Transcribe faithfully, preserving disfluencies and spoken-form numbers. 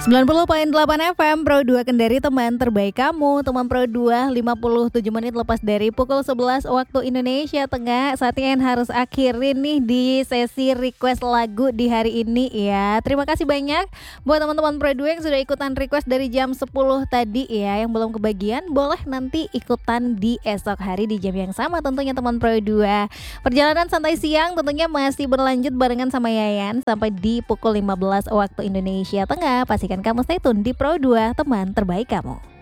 sembilan puluh koma delapan F M Pro dua Kendari, teman terbaik kamu. Teman Pro dua, lima puluh tujuh menit lepas dari pukul sebelas waktu Indonesia Tengah. Saatnya yang harus akhirin nih di sesi request lagu di hari ini ya. Terima kasih banyak buat teman-teman Pro dua yang sudah ikutan request dari jam sepuluh tadi ya. Yang belum kebagian boleh nanti ikutan di esok hari di jam yang sama tentunya teman Pro dua. Perjalanan santai siang tentunya masih berlanjut barengan sama Yayan sampai di pukul lima belas waktu Indonesia Tengah. Pastikan kamu stay tune di Pro dua, teman terbaik kamu.